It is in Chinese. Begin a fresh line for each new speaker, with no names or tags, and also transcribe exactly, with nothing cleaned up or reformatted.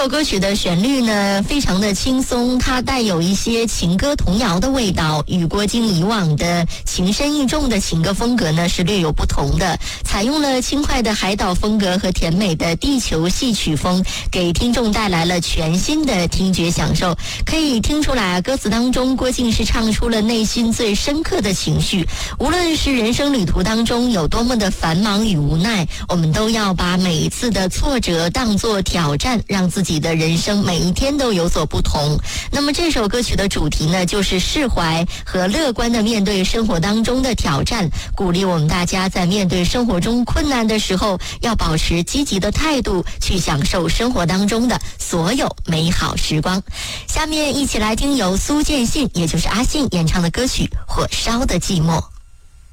首歌曲的旋律呢非常的轻松，它带有一些情歌童谣的味道，与郭靖以往的情深意重的情歌风格呢是略有不同的，采用了轻快的海岛风格和甜美的地球戏曲风，给听众带来了全新的听觉享受。可以听出来啊，歌词当中郭靖是唱出了内心最深刻的情绪，无论是人生旅途当中有多么的繁忙与无奈，我们都要把每一次的挫折当作挑战，让自己的人生每一天都有所不同。那么这首歌曲的主题呢，就是释怀和乐观的面对生活当中的挑战，鼓励我们大家在面对生活中困难的时候，要保持积极的态度，去享受生活当中的所有美好时光。下面一起来听由苏建信，也就是阿信演唱的歌曲《火烧的寂寞》。